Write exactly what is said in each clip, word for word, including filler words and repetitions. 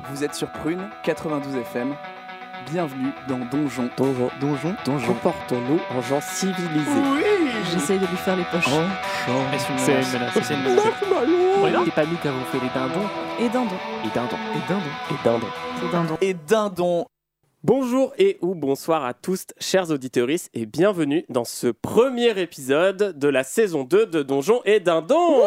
Vous êtes sur Prune quatre-vingt-douze F M. Bienvenue dans Donjon. Donjon, donjon, donjon. Comportons-nous en gens civilisés. Oui. J'essaye de lui faire les poches. Enchanté. C'est une menace. C'est une menace. C'est pas nous qui avons fait les dindons. Et dindon. Et dindons. Et dindon. Et dindons. Et dindon. Et dindon. Bonjour et ou bonsoir à tous, chers auditeurs, et bienvenue dans ce premier épisode de la saison deux de Donjon et Dindon.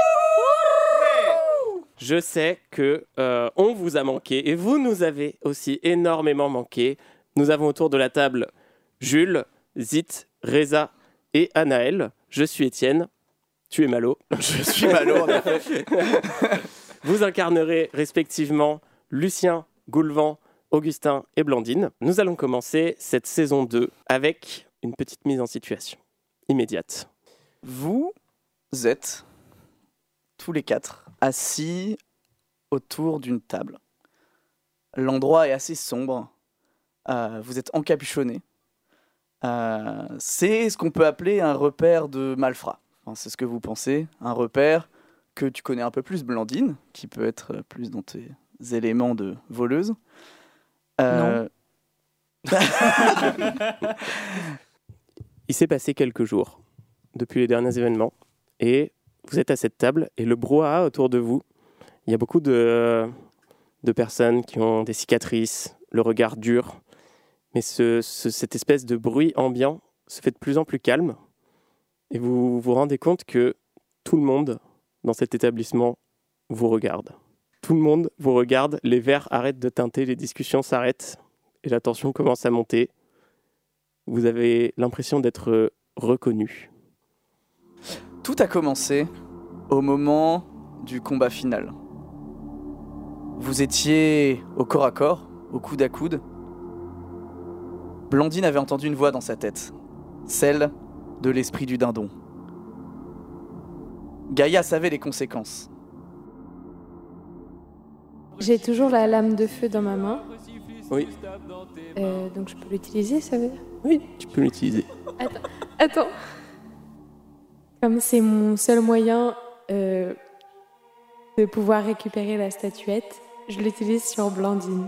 Je sais que euh, on vous a manqué et vous nous avez aussi énormément manqué. Nous avons autour de la table Jules, Zit, Reza et Anaël. Je suis Étienne. Tu es Malo. Je suis Malo, en effet. Vous incarnerez respectivement Lucien, Goulvan, Augustin et Blandine. Nous allons commencer cette saison deux avec une petite mise en situation immédiate. Vous êtes tous les quatre assis autour d'une table. L'endroit est assez sombre. Euh, vous êtes encapuchonnés. Euh, c'est ce qu'on peut appeler un repère de malfrats. Enfin, c'est ce que vous pensez. Un repère que tu connais un peu plus, Blandine, qui peut être plus dans tes éléments de voleuse. Euh... Non. Il s'est passé quelques jours depuis les derniers événements et vous êtes à cette table et le brouhaha autour de vous, il y a beaucoup de, de personnes qui ont des cicatrices, le regard dur, mais ce, ce, cette espèce de bruit ambiant se fait de plus en plus calme et vous vous rendez compte que tout le monde dans cet établissement vous regarde. Tout le monde vous regarde, les verres arrêtent de teinter, les discussions s'arrêtent et la tension commence à monter. Vous avez l'impression d'être reconnu. Tout a commencé au moment du combat final. Vous étiez au corps à corps, au coude à coude. Blandine avait entendu une voix dans sa tête, celle de l'esprit du dindon. Gaïa savait les conséquences. J'ai toujours la lame de feu dans ma main. Oui. Euh, donc je peux l'utiliser, ça veut dire ? Oui, tu peux l'utiliser. Attends, attends. Comme c'est mon seul moyen euh, de pouvoir récupérer la statuette, je l'utilise sur Blandine.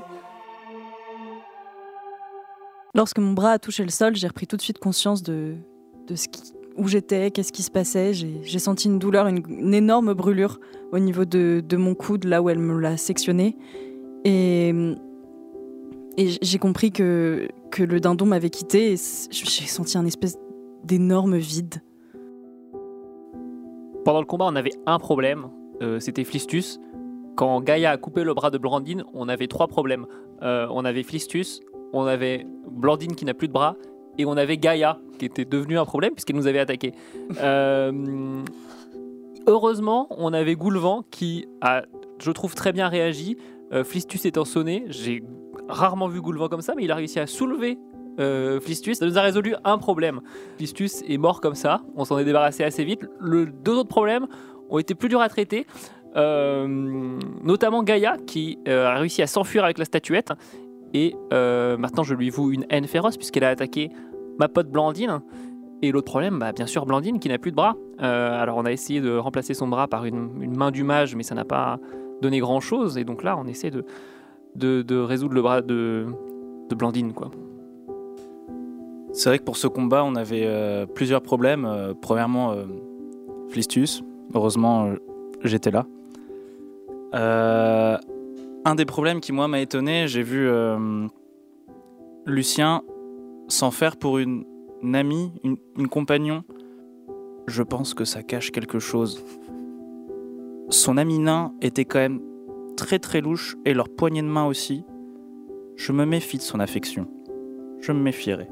Lorsque mon bras a touché le sol, j'ai repris tout de suite conscience de, de ce qui, où j'étais, qu'est-ce qui se passait. J'ai, j'ai senti une douleur, une, une énorme brûlure au niveau de, de mon coude, là où elle me l'a sectionné. Et, et j'ai compris que, que le dindon m'avait quitté et j'ai senti un espèce d'énorme vide. Pendant le combat, on avait un problème, euh, c'était Phlistus. Quand Gaïa a coupé le bras de Blandine, on avait trois problèmes. Euh, on avait Phlistus, on avait Blandine qui n'a plus de bras, et on avait Gaïa qui était devenue un problème puisqu'elle nous avait attaqué. Euh, heureusement, on avait Goulvan qui a, je trouve, très bien réagi. Euh, Phlistus étant sonné, j'ai rarement vu Goulvan comme ça, mais il a réussi à soulever euh, Phlistus. Ça nous a résolu un problème. Phlistus est mort comme ça, on s'en est débarrassé assez vite. Les deux autres problèmes ont été plus durs à traiter, euh, notamment Gaïa qui euh, a réussi à s'enfuir avec la statuette. Et euh, maintenant, je lui voue une haine féroce puisqu'elle a attaqué ma pote Blandine. Et l'autre problème, bah, bien sûr, Blandine qui n'a plus de bras. Euh, alors, on a essayé de remplacer son bras par une, une main du mage, mais ça n'a pas donné grand-chose. Et donc là, on essaie de, de, de résoudre le bras de, de Blandine, quoi. C'est vrai que pour ce combat, on avait euh, plusieurs problèmes. Euh, premièrement, euh, Phlistus. Heureusement, euh, j'étais là. Euh... Un des problèmes qui, moi, m'a étonné, j'ai vu euh, Lucien s'en faire pour une, une amie, une, une compagnon. Je pense que ça cache quelque chose. Son ami nain était quand même très très louche et leur poignée de main aussi. Je me méfie de son affection. Je me méfierai.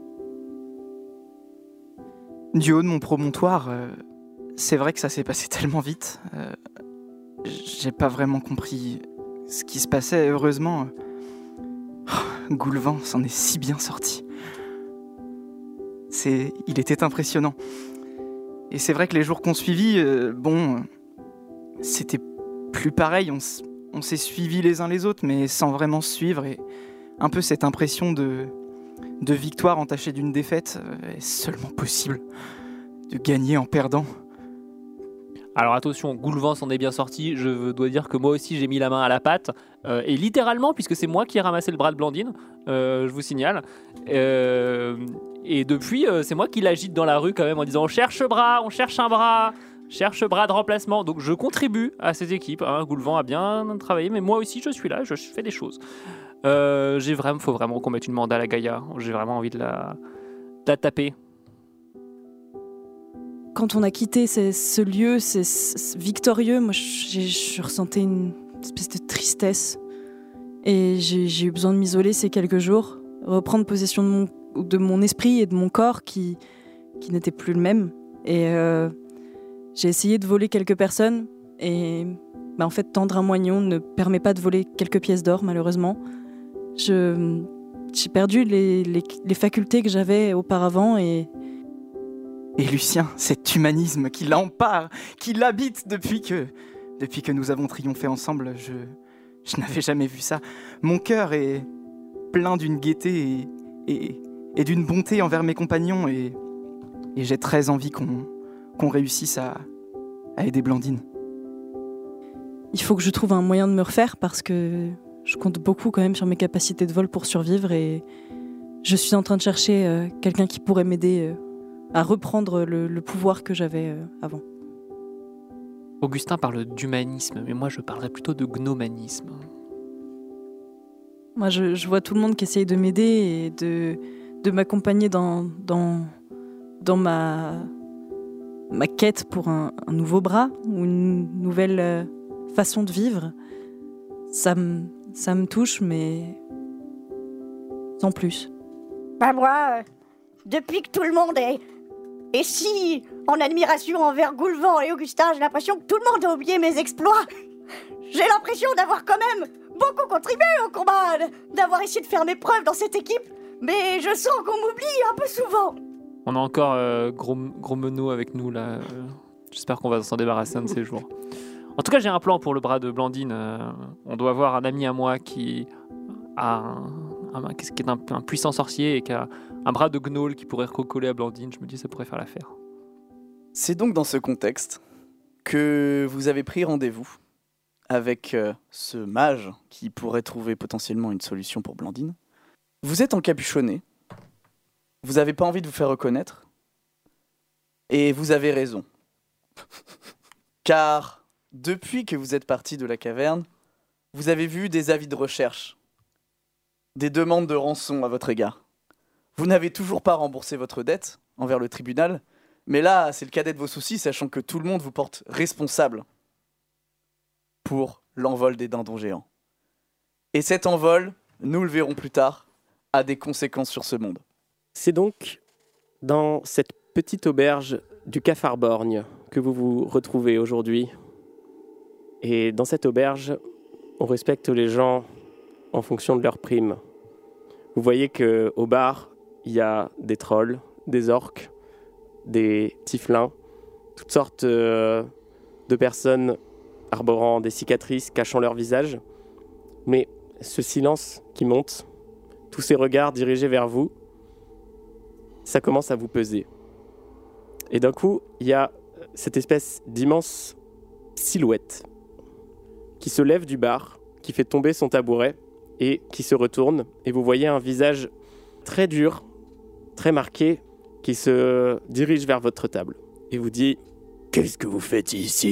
Du haut de mon promontoire, euh, c'est vrai que ça s'est passé tellement vite. Euh, j'ai pas vraiment compris ce qui se passait, heureusement. Oh, Goulvan s'en est si bien sorti. C'est... Il était impressionnant. Et c'est vrai que les jours qu'on suivit, euh, bon, c'était plus pareil. On, s... on s'est suivis les uns les autres, mais sans vraiment se suivre. Et un peu cette impression de, de victoire entachée d'une défaite. Euh, est seulement possible de gagner en perdant. Alors attention, Goulvan s'en est bien sorti, je dois dire que moi aussi j'ai mis la main à la pâte, euh, et littéralement, puisque c'est moi qui ai ramassé le bras de Blandine, euh, je vous signale. Euh, et depuis, euh, c'est moi qui l'agite dans la rue quand même en disant « On cherche bras, on cherche un bras !» Cherche bras de remplacement, donc je contribue à cette équipe. Hein. Goulvan a bien travaillé, mais moi aussi je suis là, je fais des choses. Euh, j'ai vraiment, faut vraiment qu'on mette une mandale à Gaïa. J'ai vraiment envie de la, de la taper. Quand on a quitté ce, ce lieu, c'est, c'est victorieux, moi j'ai, je ressentais une espèce de tristesse. Et j'ai, j'ai eu besoin de m'isoler ces quelques jours, reprendre possession de mon, de mon esprit et de mon corps qui, qui n'était plus le même. Et euh, j'ai essayé de voler quelques personnes et bah, en fait tendre un moignon ne permet pas de voler quelques pièces d'or malheureusement. Je, j'ai perdu les, les, les facultés que j'avais auparavant et... Et Lucien, cet humanisme qui l'empare, qui l'habite depuis que, depuis que nous avons triomphé ensemble, je, je n'avais jamais vu ça. Mon cœur est plein d'une gaieté et, et, et d'une bonté envers mes compagnons et, et j'ai très envie qu'on, qu'on réussisse à, à aider Blandine. Il faut que je trouve un moyen de me refaire parce que je compte beaucoup quand même sur mes capacités de vol pour survivre et je suis en train de chercher euh, quelqu'un qui pourrait m'aider euh, à reprendre le, le pouvoir que j'avais euh, avant. Augustin parle d'humanisme, mais moi je parlerais plutôt de gnomanisme. Moi je, je vois tout le monde qui essaye de m'aider et de, de m'accompagner dans, dans, dans ma, ma quête pour un, un nouveau bras ou une nouvelle euh, façon de vivre. Ça me, ça me touche, mais sans plus. Bah moi, euh, depuis que tout le monde est... Et si, en admiration envers Goulvan et Augustin, j'ai l'impression que tout le monde a oublié mes exploits. J'ai l'impression d'avoir quand même beaucoup contribué au combat, d'avoir essayé de faire mes preuves dans cette équipe, mais je sens qu'on m'oublie un peu souvent. On a encore euh, gros, gros Menot avec nous là. Euh, j'espère qu'on va s'en débarrasser un de ces jours. En tout cas, j'ai un plan pour le bras de Blandine. Euh, on doit avoir un ami à moi qui a un, un, qui est un, un puissant sorcier et qui a un bras de gnoll qui pourrait recoller à Blandine. Je me dis ça pourrait faire l'affaire. C'est donc dans ce contexte que vous avez pris rendez-vous avec euh, ce mage qui pourrait trouver potentiellement une solution pour Blandine. Vous êtes encapuchonné, vous n'avez pas envie de vous faire reconnaître, et vous avez raison. Car depuis que vous êtes parti de la caverne, vous avez vu des avis de recherche, des demandes de rançon à votre égard. Vous n'avez toujours pas remboursé votre dette envers le tribunal, mais là, c'est le cadet de vos soucis, sachant que tout le monde vous porte responsable pour l'envol des dindons géants. Et cet envol, nous le verrons plus tard, a des conséquences sur ce monde. C'est donc dans cette petite auberge du Capharborgne que vous vous retrouvez aujourd'hui. Et dans cette auberge, on respecte les gens en fonction de leurs primes. Vous voyez qu'au bar, il y a des trolls, des orques, des tieflins, toutes sortes euh, de personnes arborant des cicatrices, cachant leur visage. Mais ce silence qui monte, tous ces regards dirigés vers vous, ça commence à vous peser. Et d'un coup, il y a cette espèce d'immense silhouette qui se lève du bar, qui fait tomber son tabouret et qui se retourne. Et vous voyez un visage très dur, très marqué, qui se dirige vers votre table et vous dit « Qu'est-ce que vous faites ici ?»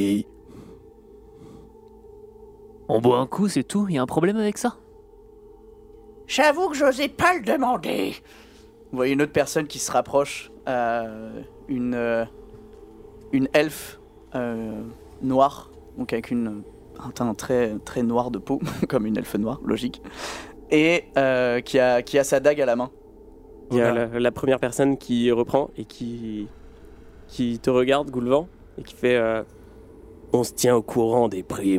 On boit un coup, c'est tout. Il y a un problème avec ça? J'avoue que j'osais pas le demander. Vous voyez une autre personne qui se rapproche, euh, une, euh, une elfe euh, noire, donc avec une, un teint très, très noir de peau, comme une elfe noire, logique, et euh, qui, a, qui a sa dague à la main. Il y a la, la première personne qui reprend et qui, qui te regarde, Goulvan, et qui fait euh, « On se tient au courant des primes. »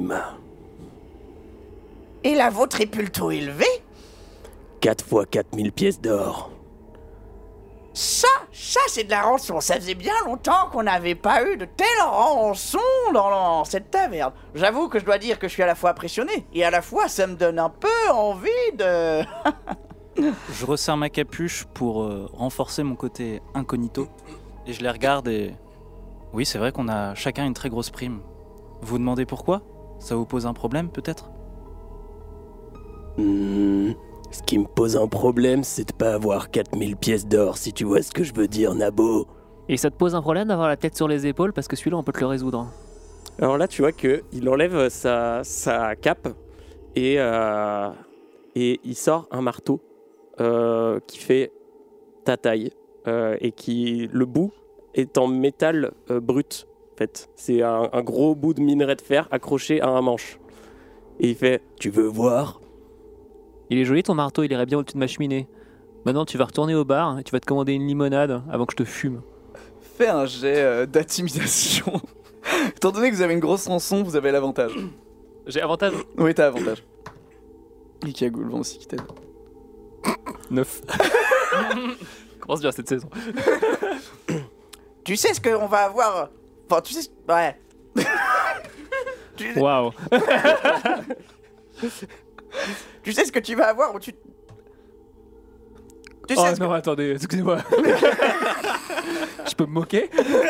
Et la vôtre est plutôt élevée? Quatre fois quatre mille pièces d'or. Ça, ça c'est de la rançon. Ça faisait bien longtemps qu'on n'avait pas eu de telle rançon dans, dans cette taverne. J'avoue que je dois dire que je suis à la fois impressionné et à la fois ça me donne un peu envie de... Je resserre ma capuche pour euh, renforcer mon côté incognito et je les regarde et Oui, c'est vrai qu'on a chacun une très grosse prime. Vous demandez pourquoi ? Ça vous pose un problème, peut-être ? Hmm, ce qui me pose un problème, c'est de pas avoir quatre mille pièces d'or, si tu vois ce que je veux dire, Nabo. Et ça te pose un problème d'avoir la tête sur les épaules parce que celui-là, on peut te le résoudre. Alors là, tu vois qu'il enlève sa, sa cape et, euh, et il sort un marteau euh, qui fait ta taille euh, et qui, le bout est en métal euh, brut. En fait, c'est un, un gros bout de minerai de fer accroché à un manche. Et il fait « Tu veux voir ?» Il est joli ton marteau, il irait bien au-dessus de ma cheminée. Maintenant, tu vas retourner au bar et tu vas te commander une limonade avant que je te fume. Fais un jet euh, d'intimidation. Étant donné que vous avez une grosse rançon, vous avez l'avantage. J'ai avantage. Oui, t'as avantage. Et qu'il y a Goulvan aussi qui t'aide. neuf. Commence bien cette saison. Tu sais ce qu'on va avoir. Enfin, tu sais. ce- Ouais. tu... Waouh. tu sais ce que tu vas avoir ou tu. Tu sais Oh ce non, attendez, excusez-moi. Je peux me moquer?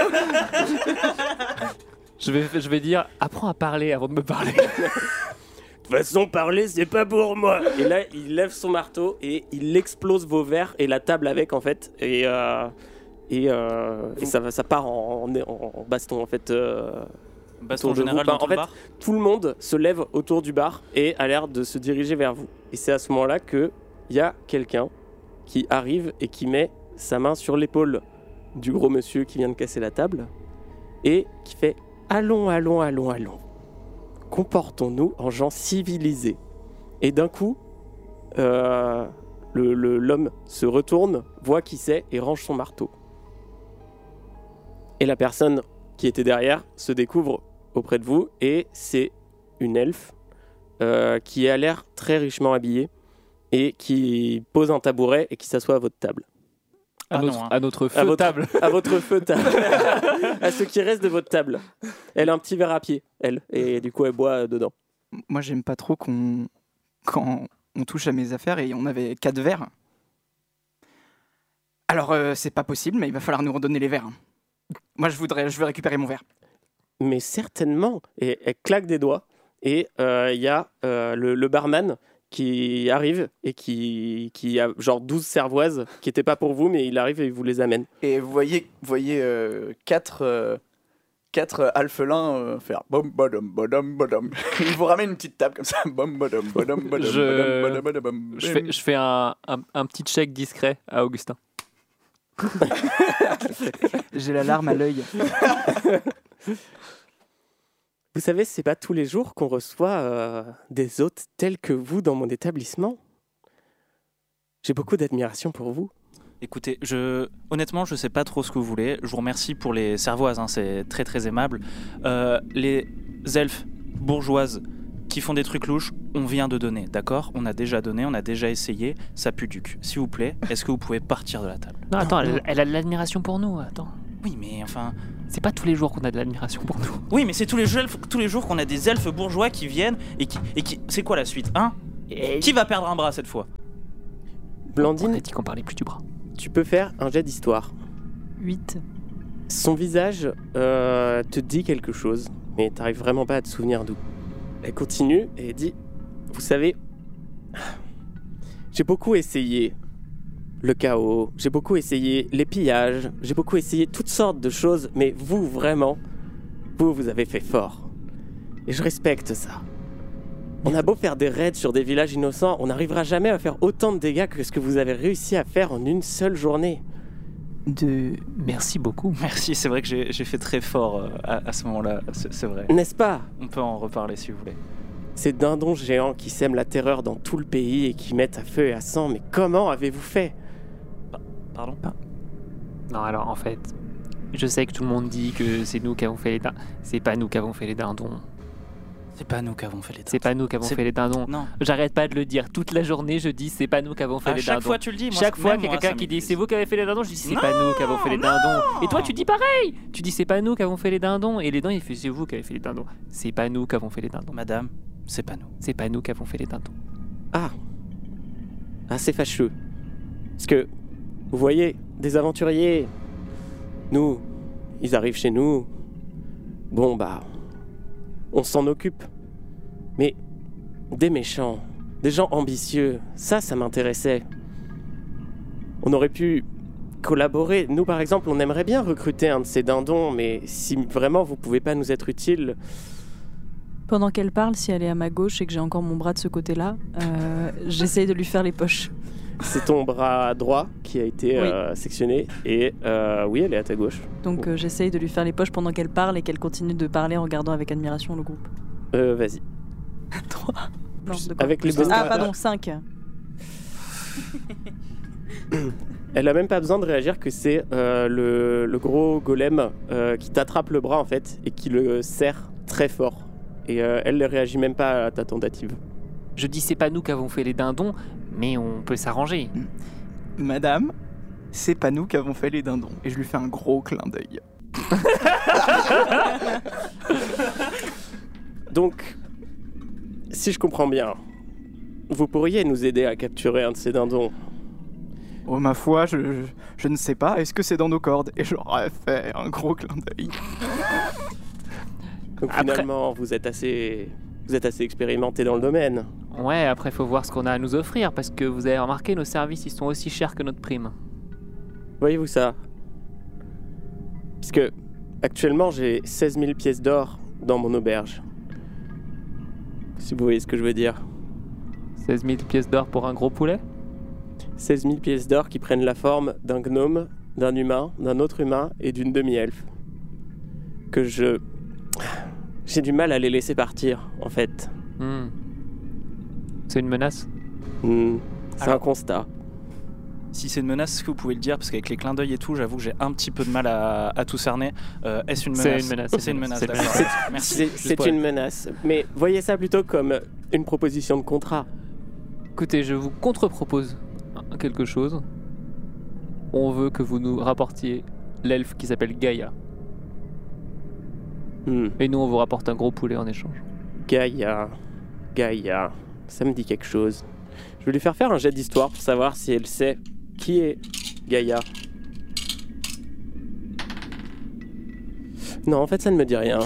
je, vais, je vais dire, apprends à parler avant de me parler. De toute façon, parler, c'est pas pour moi. Et là, il lève son marteau et il explose vos verres et la table avec, en fait. Et, euh, et, euh, et ça, va- ça part en, en, en baston, en fait. euh, Baston autour de général vous. dans Bah, tout en le fait, bar. tout le monde se lève autour du bar et a l'air de se diriger vers vous. Et c'est à ce moment-là qu'il y a quelqu'un qui arrive et qui met sa main sur l'épaule du gros monsieur qui vient de casser la table et qui fait « Allons, allons, allons, allons. Comportons-nous en gens civilisés. » Et d'un coup, euh, le, le- l'homme se retourne, voit qui c'est et range son marteau. Et la personne qui était derrière se découvre auprès de vous et c'est une elfe euh, qui a l'air très richement habillée et qui pose un tabouret et qui s'assoit à votre table. À, Ah notre, non, hein. à notre feu À votre- table. À votre feu table. À ce qui reste de votre table. Elle a un petit verre à pied, elle, et du coup elle boit dedans. Moi, j'aime pas trop qu'on quand on touche à mes affaires et on avait quatre verres. Alors, euh, c'est pas possible, mais il va falloir nous redonner les verres. Moi, je voudrais, je veux récupérer mon verre. Mais certainement. Et elle claque des doigts et il euh, y a euh, le, le barman qui arrive et qui, qui a genre douze cervoises qui n'étaient pas pour vous, mais il arrive et il vous les amène. Et vous voyez, vous voyez euh, quatre, euh, quatre euh, alphelins euh, faire bom badum badum badum. Ils vous ramènent une petite table comme ça. Bom badum badum badum Je- badum badum badum. Je fais, je fais un, un, un petit check discret à Augustin. J'ai la larme à l'œil. Vous savez, c'est pas tous les jours qu'on reçoit euh, des hôtes tels que vous dans mon établissement. J'ai beaucoup d'admiration pour vous. Écoutez, je... honnêtement, je sais pas trop ce que vous voulez. Je vous remercie pour les cervoises, hein, c'est très très aimable. Euh, les elfes bourgeoises qui font des trucs louches, on vient de donner, d'accord ? On a déjà donné, on a déjà essayé, ça pue du cul. S'il vous plaît, est-ce que vous pouvez partir de la table ? Non, attends, non. elle, elle a de l'admiration pour nous. Attends. Oui, mais enfin... C'est pas tous les jours qu'on a de l'admiration pour nous. Oui, mais c'est tous les, elfes, tous les jours qu'on a des elfes bourgeois qui viennent et qui... Et qui... C'est quoi la suite, hein ? Qui va perdre un bras cette fois ? On Blandine, a dit qu'on parlait plus du bras. tu peux faire un jet d'histoire. huit. Son visage euh, te dit quelque chose, mais t'arrives vraiment pas à te souvenir d'où. Elle continue et dit « Vous savez, j'ai beaucoup essayé le chaos, j'ai beaucoup essayé les pillages, j'ai beaucoup essayé toutes sortes de choses, mais vous, vraiment, vous, vous avez fait fort. Et je respecte ça. On a beau faire des raids sur des villages innocents, on n'arrivera jamais à faire autant de dégâts que ce que vous avez réussi à faire en une seule journée. De... Merci beaucoup. Merci, c'est vrai que j'ai, j'ai fait très fort euh, à, à ce moment-là, c'est, c'est vrai. N'est-ce pas ? On peut en reparler si vous voulez. Ces dindons géants qui sèment la terreur dans tout le pays et qui mettent à feu et à sang, mais comment avez-vous fait ? Pardon ? Non, alors en fait, je sais que tout le monde dit que c'est nous qui avons fait les dindons. C'est pas nous qui avons fait les dindons. C'est pas nous qui avons fait les C'est pas nous qui avons C'est- fait les dindons. Non. J'arrête pas de le dire. Toute la journée, je dis c'est pas nous qui avons fait À les chaque dindons. fois tu le dis. Moi, Chaque même fois qu'il y a moi, quelqu'un ça qui dit m'épuise. c'est vous qui avez fait les dindons, je dis c'est Non, pas nous qui avons fait les non. dindons. Et toi tu dis pareil. Tu dis c'est pas nous qui avons fait les dindons. Et les dindons il fait c'est vous qui avez fait les dindons. C'est pas nous qui avons fait les dindons. Madame, c'est pas nous. C'est pas nous qui avons fait les dindons. Ah. Ah, c'est fâcheux. Parce que, vous voyez, des aventuriers, nous, ils arrivent chez nous. Bon, bah, on s'en occupe. Mais des méchants, des gens ambitieux, ça, ça m'intéressait. On aurait pu collaborer. Nous, par exemple, on aimerait bien recruter un de ces dindons, mais si vraiment vous pouvez pas nous être utile... Pendant qu'elle parle, si elle est à ma gauche et que j'ai encore mon bras de ce côté-là, euh, j'essaye de lui faire les poches. C'est ton bras droit qui a été Oui. euh, sectionné, et euh, oui, elle est à ta gauche. Donc euh, j'essaye de lui faire les poches pendant qu'elle parle et qu'elle continue de parler en regardant avec admiration le groupe. Euh, vas-y. trois. Non, de quoi Avec les Ah, bonus- pardon, cinq. Elle a même pas besoin de réagir que c'est euh, le, le gros golem euh, qui t'attrape le bras en fait et qui le serre très fort. Et euh, elle ne réagit même pas à ta tentative. Je dis c'est pas nous qui avons fait les dindons, mais on peut s'arranger. Madame, c'est pas nous qui avons fait les dindons. Et je lui fais un gros clin d'œil. Donc, si je comprends bien, vous pourriez nous aider à capturer un de ces dindons. Oh ma foi, je, je, je ne sais pas, est-ce que c'est dans nos cordes? Et j'aurais fait un gros clin d'œil. Donc Après- finalement, vous êtes assez, vous êtes assez expérimenté dans le domaine. Ouais, après faut voir ce qu'on a à nous offrir, parce que vous avez remarqué, nos services ils sont aussi chers que notre prime. Voyez-vous ça? Puisque actuellement j'ai seize mille pièces d'or dans mon auberge. Si vous voyez ce que je veux dire. seize mille pièces d'or pour un gros poulet? seize mille pièces d'or qui prennent la forme d'un gnome, d'un humain, d'un autre humain et d'une demi-elfe. Que je... J'ai du mal à les laisser partir, en fait. Hmm. C'est une menace? Hmm, C'est Alors- un constat. Si c'est une menace, est-ce que vous pouvez le dire? Parce qu'avec les clins d'œil et tout, j'avoue que j'ai un petit peu de mal à, à tout cerner. Euh, est-ce une C'est menace? une menace. C'est une menace, C'est une d'accord. menace. Merci. C'est Juste c'est pour une être- menace. Mais voyez ça plutôt comme une proposition de contrat. Écoutez, je vous contre-propose quelque chose. On veut que vous nous rapportiez l'elfe qui s'appelle Gaïa. Hmm. Et nous, on vous rapporte un gros poulet en échange. Gaïa. Gaïa. Ça me dit quelque chose. Je vais lui faire faire un jet d'histoire pour savoir si elle sait qui est Gaïa. Non, en fait, ça ne me dit rien.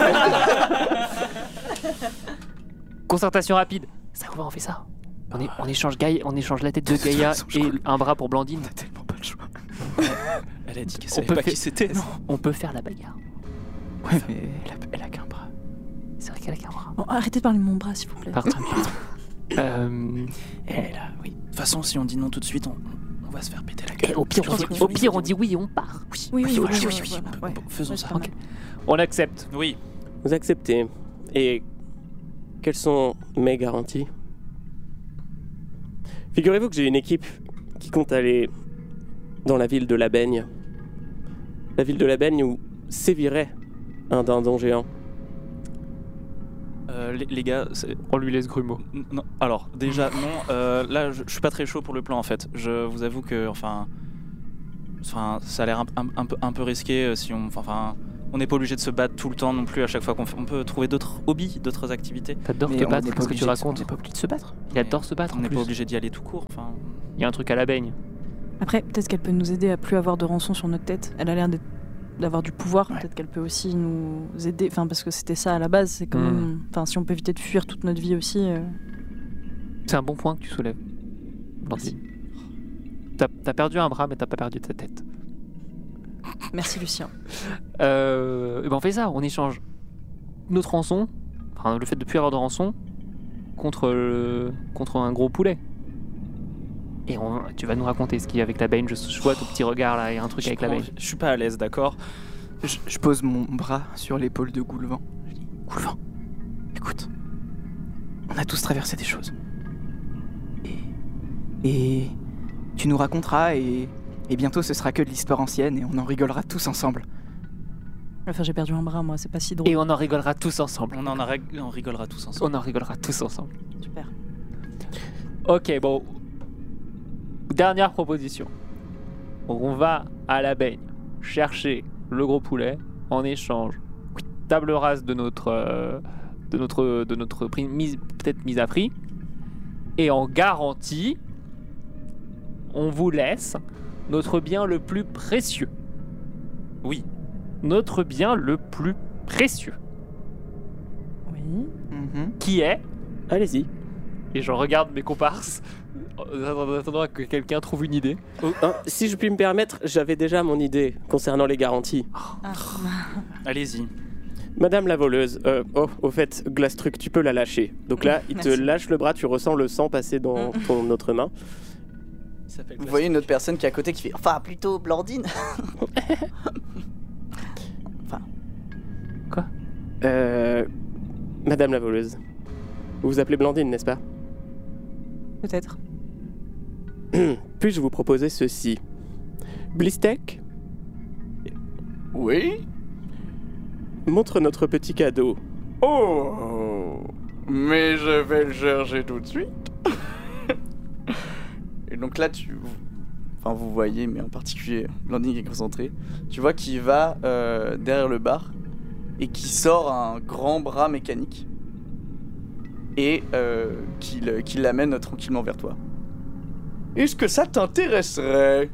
Concertation rapide. Ça va, on fait ça. On, é- on échange Gaïa, on échange la tête de toute Gaïa façon, je et crois un bras pour Blandine. On a tellement pas le choix. Elle a dit qu'elle On savait peut pas faire- qui c'était. Non. On peut faire la bagarre. Ouais, mais elle a, elle a qu'un bras. C'est vrai qu'elle a qu'un bras. Bon, arrêtez de parler de mon bras, s'il vous plaît. Pardon. euh, Elle a, oui. De toute façon, si on dit non tout de suite, on, on va se faire péter la gueule. et au pire, on dit, au pire, on dit oui et on part. Oui, Oui, oui, voilà, oui, oui, oui, oui, voilà, bon, ouais. bon, faisons Ouais, ça. c'est pas mal. On accepte. Oui. Vous acceptez. Et quelles sont mes garanties? Figurez-vous que j'ai une équipe qui compte aller dans la ville de la Baigne. La ville de la Baigne où sévirait un dindon géant. Euh, les, les gars, c'est- On lui laisse Grumeau. N- non. Alors déjà non. euh, là, je, je suis pas très chaud pour le plan en fait. Je vous avoue que, enfin, enfin, ça a l'air un, un- un peu, un peu risqué euh, si on, enfin, on n'est pas obligé de se battre tout le temps non plus à chaque fois qu'on fait- on peut trouver d'autres hobbies, d'autres activités. T'adores Mais te on battre, n'est pas qu'est-ce que tu obligé de- On racontes? n'est pas obligé de se battre. Il adore se battre On en n'est plus. pas obligé d'y aller tout court. Enfin, Il y a un truc à la baigne. Après, peut-être qu'elle peut nous aider à plus avoir de rançon sur notre tête. Elle a l'air d'être- d'avoir du pouvoir. Ouais. Peut-être qu'elle peut aussi nous aider. Enfin, parce que c'était ça à la base. C'est quand Hmm. même. Enfin, si on peut éviter de fuir toute notre vie aussi. euh, C'est un bon point que tu soulèves. Blandine. T'as t'as perdu un bras, mais t'as pas perdu ta tête. Merci, Lucien. Euh, et ben on fait ça, on échange notre rançon, enfin le fait de plus avoir de rançon, contre, le- contre un gros poulet. Et on, tu vas nous raconter ce qu'il y a avec la baigne. Je, je vois ton petit regard là, il y a un truc je, avec la prends- baigne. je suis pas à l'aise, d'accord. Je, je pose mon bras sur l'épaule de Goulvan. Je dis, Goulvan, écoute, on a tous traversé des choses. Et, et tu nous raconteras et, et bientôt ce sera que de l'histoire ancienne et on en rigolera tous ensemble. Enfin, j'ai perdu un bras, moi. C'est pas si drôle. Et on en rigolera tous ensemble. On en a, rég- on rigolera tous ensemble. On en rigolera tous ensemble. Super. Ok, bon. Dernière proposition. On va à la baigne chercher le gros poulet en échange. Table rase de notre, euh, de notre, de notre prix, mise, peut-être mise à prix. Et en garantie, on vous laisse notre bien le plus précieux. Oui. notre bien le plus précieux, Oui. Mhm. qui est, Allez-y. et je regarde mes comparses, en attendant que quelqu'un trouve une idée. Oh, hein, si je puis me permettre, j'avais déjà mon idée concernant les garanties. Ah. Allez-y. Madame la voleuse, euh, oh, au fait, Glastruc, tu peux la lâcher. Donc là, il te Merci. lâche le bras, tu ressens le sang passer dans ton autre main. Vous voyez une autre personne qui est à côté qui fait enfin plutôt Blandine. Euh, Madame la voleuse, vous vous appelez Blandine, n'est-ce pas? Peut-être. Puis-je vous proposer ceci? Blistek, Oui. montre notre petit cadeau. Oh, mais je vais le chercher tout de suite. Et donc là, tu, enfin vous voyez, mais en particulier Blandine qui est concentrée, tu vois qu'il va euh, derrière le bar et qui sort un grand bras mécanique et euh, qu'il qu'il l'amène tranquillement vers toi. Est-ce que ça t'intéresserait?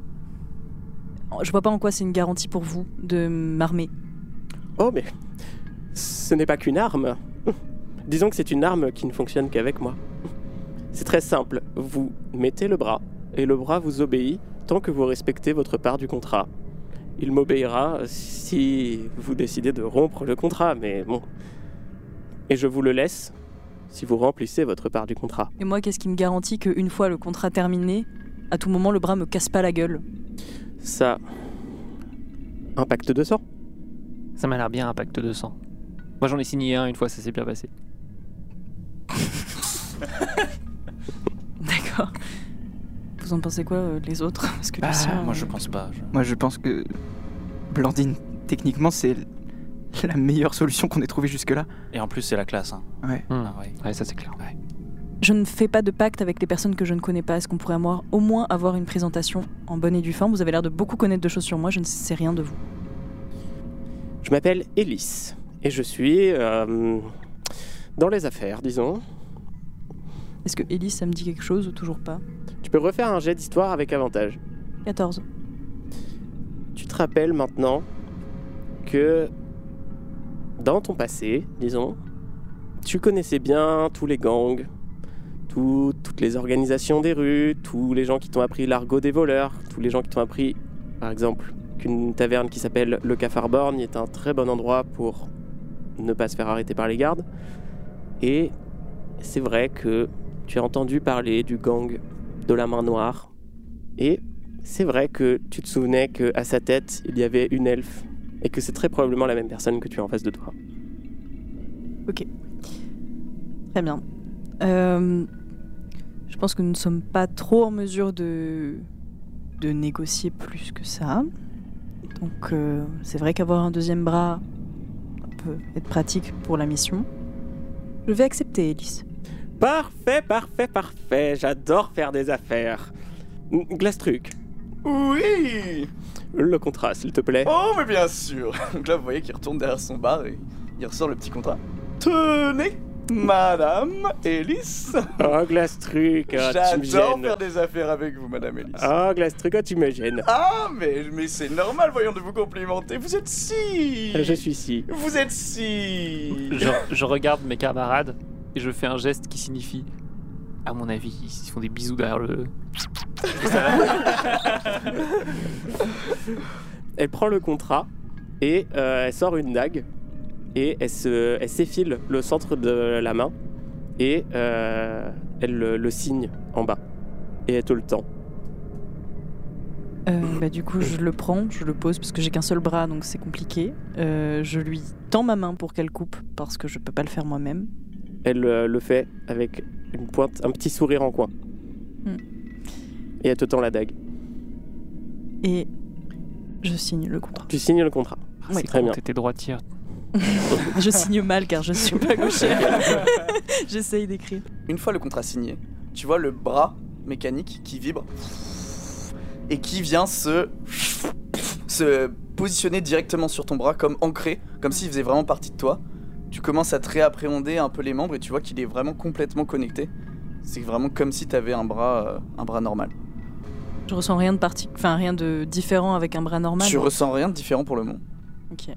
Je vois pas en quoi c'est une garantie pour vous de m'armer. Oh, mais ce n'est pas qu'une arme. Disons que c'est une arme qui ne fonctionne qu'avec moi. C'est très simple. Vous mettez le bras, et le bras vous obéit tant que vous respectez votre part du contrat. Il m'obéira si vous décidez de rompre le contrat, mais bon. Et je vous le laisse si vous remplissez votre part du contrat. Et moi, qu'est-ce qui me garantit qu'une fois le contrat terminé, à tout moment, le bras me casse pas la gueule? Ça... Un pacte de sang. Ça m'a l'air bien un pacte de sang. Moi j'en ai signé un une fois, ça s'est bien passé. D'accord. Vous en pensez quoi, euh, les autres? Parce que Ah, Lucien, moi, je euh, pense pas. je- Moi, je pense que Blandine, techniquement, c'est la meilleure solution qu'on ait trouvée jusque-là. Et en plus, c'est la classe. Hein. Ouais. Hmm. Ah, ouais. Ouais, ça c'est clair. Ouais. Je ne fais pas de pacte avec les personnes que je ne connais pas. Est-ce qu'on pourrait avoir, au moins avoir une présentation en bonne et due forme? Vous avez l'air de beaucoup connaître de choses sur moi, je ne sais rien de vous. Je m'appelle Élise, et je suis... euh, dans les affaires, disons. Est-ce que Ellie, ça me dit quelque chose ou toujours pas? Tu peux refaire un jet d'histoire avec avantage. quatorze. Tu te rappelles maintenant que dans ton passé, disons, tu connaissais bien tous les gangs, tout- toutes les organisations des rues, tous les gens qui t'ont appris l'argot des voleurs, tous les gens qui t'ont appris, par exemple, qu'une taverne qui s'appelle le Cafarborn est un très bon endroit pour ne pas se faire arrêter par les gardes. Et c'est vrai que tu as entendu parler du gang de la main noire. Et c'est vrai que tu te souvenais qu'à sa tête, il y avait une elfe, et que c'est très probablement la même personne que tu as en face de toi. Très bien. Euh, je pense que nous ne sommes pas trop en mesure de, de négocier plus que ça. Donc euh, c'est vrai qu'avoir un deuxième bras peut être pratique pour la mission. Je vais accepter, Elise. Parfait, parfait, parfait. J'adore faire des affaires. Glastruc, Oui. le contrat, s'il te plaît. Oh, mais bien sûr. Donc là, vous voyez qu'il retourne derrière son bar et il ressort le petit contrat. Tenez, Madame Élise. Oh, Glastruc, ah, tu me J'adore gênes. faire des affaires avec vous, Madame Élise. Oh, Glastruc, oh, tu me gênes. Ah, mais, mais c'est normal, voyons, de vous complimenter. Vous êtes si... Je suis si. Vous êtes si... Je, je regarde mes camarades et je fais un geste qui signifie, à mon avis, ils se font des bisous derrière le... Elle prend le contrat et euh, elle sort une dague et elle, se, elle s'effile le centre de la main et euh, elle le, le signe en bas. Et elle te le tend. Euh, bah, du coup, je le prends, je le pose parce que j'ai qu'un seul bras, donc c'est compliqué. Euh, je lui tends ma main pour qu'elle coupe parce que je peux pas le faire moi-même. Elle euh, le fait avec une pointe, un petit sourire en coin. Hmm. Et elle te tend la dague. Et je signe le contrat. Tu signes le contrat. Oui. C'est très bien. T'étais droitière. Je signe mal car je suis pas gauchère. J'essaye d'écrire. Une fois le contrat signé, tu vois le bras mécanique qui vibre et qui vient se, se positionner directement sur ton bras comme ancré, comme s'il faisait vraiment partie de toi. Tu commences à te réappréhender un peu les membres et tu vois qu'il est vraiment complètement connecté. C'est vraiment comme si tu avais un bras, euh, un bras normal. Je ressens rien de parti... enfin rien de différent avec un bras normal. Tu ressens rien de différent pour le moment. Ok.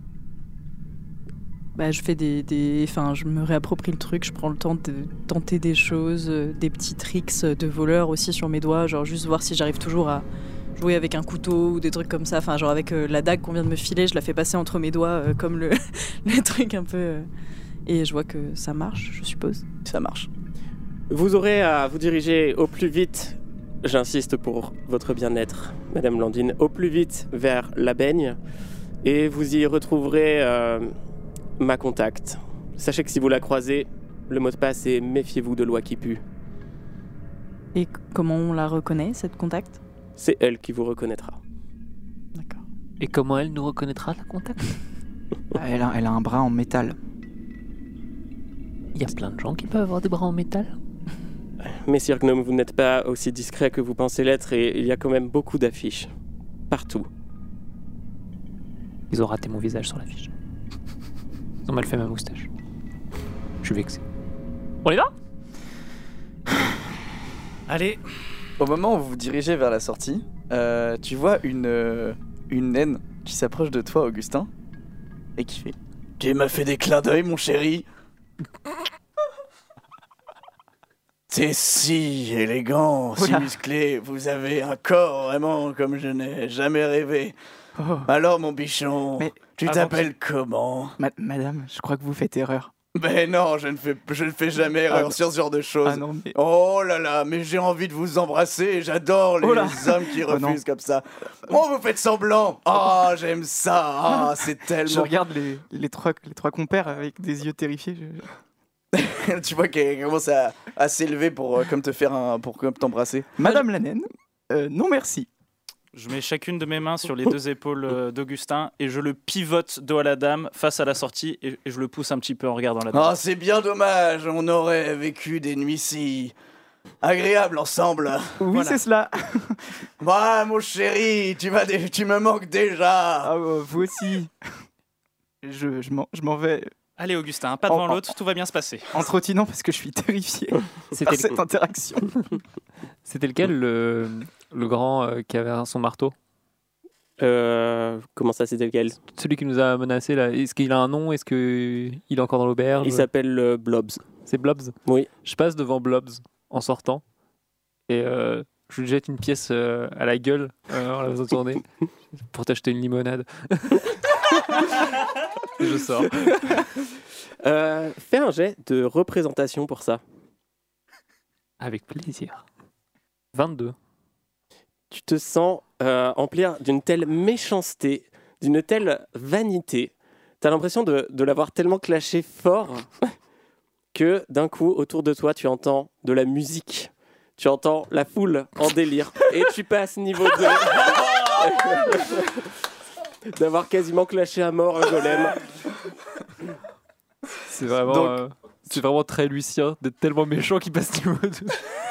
Bah, je fais des, des, enfin, je me réapproprie le truc. Je prends le temps de tenter des choses, euh, des petits tricks de voleur aussi sur mes doigts, genre juste voir si j'arrive toujours à jouer avec un couteau ou des trucs comme ça. Enfin, genre avec euh, la dague qu'on vient de me filer, je la fais passer entre mes doigts euh, comme le, le truc un peu. Euh, et je vois que ça marche, je suppose. Ça marche. Vous aurez à vous diriger au plus vite, j'insiste pour votre bien-être, Madame Blandine, au plus vite vers la baigne, et vous y retrouverez euh, ma contact. Sachez que si vous la croisez, le mot de passe est méfiez-vous de l'oie qui pue. Et c- comment on la reconnaît, cette contact? C'est elle qui vous reconnaîtra. D'accord. Et comment elle nous reconnaîtra, la contact? Elle a, elle a un bras en métal. Il y a plein de gens qui peuvent avoir des bras en métal. Messire Gnome, vous n'êtes pas aussi discret que vous pensez l'être, et il y a quand même beaucoup d'affiches. Partout. Ils ont raté mon visage sur l'affiche. Ils ont mal fait ma moustache. Je suis vexé. On y va? Allez. Au moment où vous vous dirigez vers la sortie, euh, tu vois une, euh, une naine qui s'approche de toi, Augustin, et qui fait « Tu m'as fait des clins d'œil, mon chéri !» C'est si élégant, si Oula. musclé, vous avez un corps vraiment comme je n'ai jamais rêvé. Oh. Alors mon bichon, Mais tu avant t'appelles comment? Ma- madame, je crois que vous faites erreur. Ben non, je ne fais, je ne fais jamais erreur Ah, sur ce genre de choses. Ah non, mais... Oh là là, mais j'ai envie de vous embrasser, j'adore les Oh là. hommes qui Oh non. refusent comme ça. Oh, vous faites semblant. Oh, j'aime ça. Ah, c'est Je tellement... regarde les, les, trois, les trois compères avec des yeux terrifiés. je- Tu vois qu'elle commence à, à s'élever pour euh, comme te faire un, pour comme t'embrasser. Madame la naine, euh, non merci. Je mets chacune de mes mains sur les deux épaules euh, d'Augustin et je le pivote dos à la dame face à la sortie et, et je le pousse un petit peu en regardant la dame. Oh, c'est bien dommage, on aurait vécu des nuits si agréables ensemble. Oui, Voilà. c'est cela. Moi, mon chéri, tu, vas dé- tu me manques déjà. Ah, euh, vous aussi. Je, je m'en je m'en vais Allez Augustin, un pas En- devant en- l'autre, tout va bien se passer. en trottinant parce que je suis terrifié par C'était, cette interaction. C'était lequel, le, le grand euh, qui avait son marteau? Euh, comment ça, c'était lequel? Celui qui nous a menacés, là. Est-ce qu'il a un nom? Est-ce qu'il est encore dans l'auberge? Il s'appelle euh, Blobs. C'est Blobs? Oui. Je passe devant Blobs en sortant et euh, je lui jette une pièce euh, à la gueule euh, en la faisant tourner pour t'acheter une limonade. Et je sors. Euh, fais un jet de représentation pour ça. Avec plaisir. vingt-deux. Tu te sens euh, emplir d'une telle méchanceté, d'une telle vanité. T'as l'impression de, de l'avoir tellement clashé fort que d'un coup, autour de toi, tu entends de la musique. Tu entends la foule en délire. Et tu passes niveau deux. D'avoir quasiment clashé à mort un golem. C'est vraiment, Donc- euh, c'est vraiment très Lucien d'être tellement méchant qu'il passe niveau deux.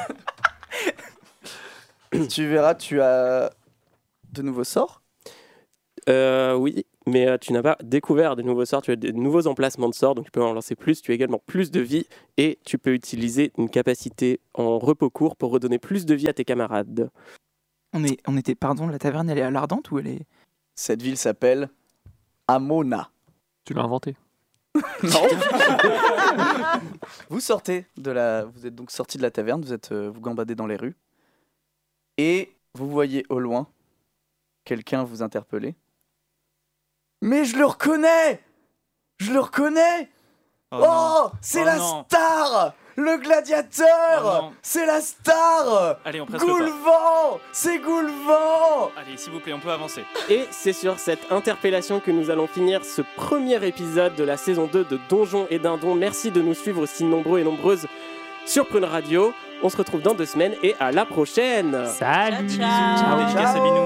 Tu verras, tu as de nouveaux sorts. Euh, oui, mais euh, tu n'as pas découvert des nouveaux sorts, tu as des nouveaux emplacements de sorts, donc tu peux en lancer plus, tu as également plus de vie, et tu peux utiliser une capacité en repos court pour redonner plus de vie à tes camarades. On, est, on était, pardon, la taverne, elle est à l'Ardente ou elle est... Cette ville s'appelle Amona. Tu l'as inventé. Non. Vous sortez de la, vous êtes donc sorti de la taverne, vous êtes, euh, vous gambadez dans les rues, et vous voyez au loin quelqu'un vous interpeller. Mais je le reconnais, je le reconnais. Oh, Oh, non. c'est Oh la non. star, le gladiateur, Oh non. c'est la star. Allez, on presse le pas. Goulevent, c'est Goulevent. Allez, s'il vous plaît, on peut avancer. Et c'est sur cette interpellation que nous allons finir ce premier épisode de la saison deux de Donjons et Dindons. Merci de nous suivre aussi nombreux et nombreuses sur Prune Radio. On se retrouve dans deux semaines et à la prochaine. Salut. Ciao, ciao. Dédicace à Binou.